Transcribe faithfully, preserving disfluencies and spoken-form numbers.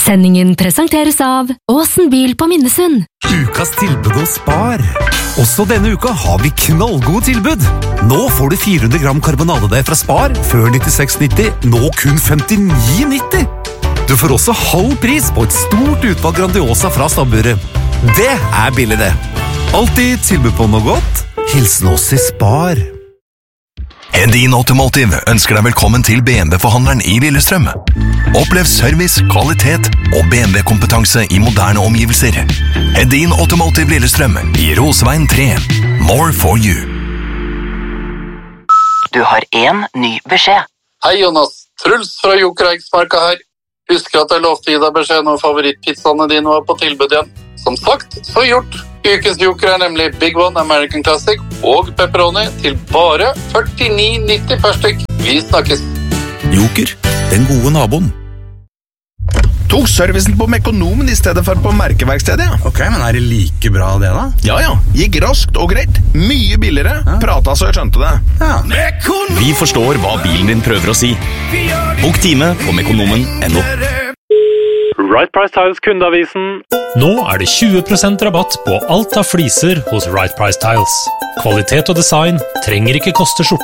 Sendingen presenteres av Åsen bil på Minnesund. Ukas tilbud hos Spar. Også denne uka har vi knallgode tilbud. Nå får du fire hundre gram karbonadedeig fra Spar, før nittiseks nitti, nå kun femtini nitti. Du får også halv pris på et stort utvalg Grandiosa fra stabburet. Det er billig det. Alltid tilbud på noe godt. Hilsen oss i Spar. Hedin Automotive ønsker deg velkommen til B M W-forhandleren i Lillestrøm. Opplev service, kvalitet og B M W-kompetanse i moderne omgivelser. Hedin Automotive Lillestrøm i Rosveien tre. More for you. Du har en ny beskjed. Hei Jonas, Truls fra Joker Eiksmarka her. Husker at jeg lovte gi deg beskjed når favorittpizzaene dine var på tilbud igjen. Som sagt, så gjort. Ukens Joker er nemlig Big One American Classic og pepperoni til bare førtini nitti per stykk. Vi snakkes. Joker, den gode naboen. Tok servicen på Mekonomen i stedet for på merkeverkstedet, ja. Ok, men er det like bra det da? Ja, ja. Gikk raskt og greit. Mye billigere. Ja. Prata så jeg skjønte det. Ja. Vi forstår hva bilen din prøver å si. Bok time på mekonomen punktum no. Right Price Tiles kundeavisen. Nå er det tjue prosent rabatt på alt av fliser hos Right Price Tiles. Kvalitet og design trenger ikke koste skjorta.